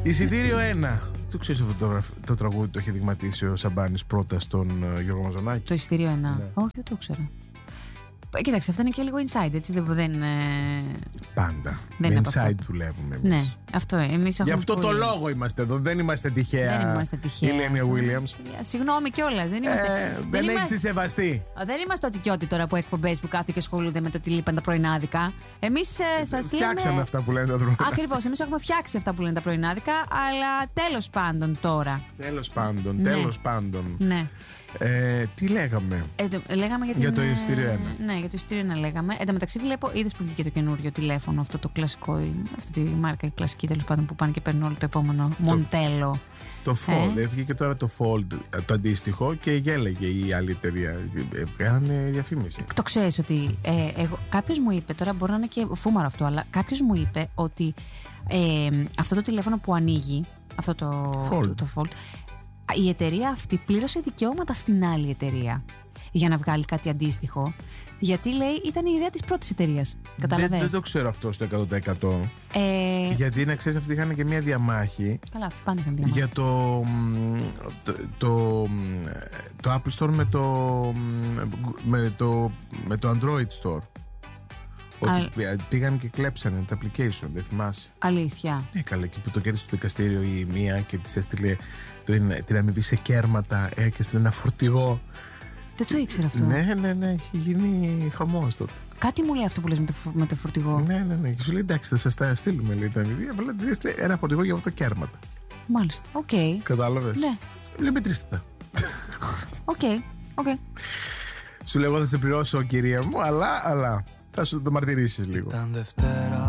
Εισιτήριο 1. Το ξέρεις αυτό το τραγούδι το έχει δειγματίσει ο Σαμπάνης πρώτα στον Γιώργο Μαζονάκη? Το εισιτήριο 1. Ναι. Όχι, δεν το ξέρω. Κοίταξε, αυτό είναι και λίγο inside, έτσι. Δεν Πάντα. Δεν Με είναι inside δουλεύουμε εμείς. Ναι, αυτό εμείς Γι' έχουμε αυτό πολύ. το λόγο είμαστε εδώ. Δεν είμαστε τυχαία. Δεν είμαστε τυχαία. Η Λένια Williams. Συγγνώμη κιόλας. Δεν έχεις τη σεβαστεί. Δεν είμαστε ότι και ότι τώρα που εκπομπές που κάθονται και ασχολούνται με το τι λείπαν τα πρωινάδικα. Εμείς σας Φτιάξαμε λέμε. αυτά που λένε τα δρόμια. Ακριβώς, εμείς έχουμε φτιάξει αυτά που λένε τα πρωινάδικα, αλλά τέλος πάντων τώρα. Τέλος πάντων, Ναι. τέλος πάντων. Ναι. Τι λέγαμε? Λέγαμε Για το εισιτήριο 1. Ναι, για το εισιτήριο 1 λέγαμε. Εν τω μεταξύ, βλέπω, είδες που βγήκε το καινούριο τηλέφωνο, αυτό το κλασικό, αυτή τη μάρκα, η κλασική τέλος πάντων που πάνε και παίρνουν όλο το επόμενο Μοντέλο. Το Fold. Έβγηκε και τώρα το Fold το αντίστοιχο και γέλεγε η άλλη εταιρεία. Βγάλανε διαφήμιση. Το ξέρεις ότι κάποιος μου είπε, τώρα μπορεί να είναι και φούμαρο αυτό, αλλά κάποιος μου είπε ότι αυτό το τηλέφωνο που ανοίγει, αυτό το Fold, η εταιρεία αυτή πλήρωσε δικαιώματα στην άλλη εταιρεία για να βγάλει κάτι αντίστοιχο. Γιατί λέει ήταν η ιδέα της πρώτης εταιρείας. Καταλαβαίνεις. Δεν το ξέρω αυτό στο 100%. Γιατί να ξέρεις, αυτοί είχαν και μια διαμάχη. Καλά, αυτοί πάντα είχαν διαμάχη. Για το Apple Store με το Android Store. Ότι πήγαν και κλέψανε το application, δεν θυμάσαι? Αλήθεια. Ναι, καλά, και που το κέρδισε στο δικαστήριο η μία και της έστειλε την αμοιβή σε κέρματα και έστειλε ένα φορτηγό. Δεν το ήξερα αυτό. Ναι, έχει γίνει χαμός τότε. Κάτι μου λέει αυτό που λες με το φορτηγό. Ναι. Και σου λέει εντάξει, θα σας τα στείλουμε, λέει, την αμοιβή. Απλά τη έστειλε ένα φορτηγό για αυτό το κέρματα. Μάλιστα. Οκ. Κατάλαβες? Ναι. Λέει μετρήστε τα. Οκ. Σου λέω, εγώ θα σε πληρώσω, κυρία μου, αλλά θα σου το μαρτυρήσεις λίγο. Ήταν Δευτέρα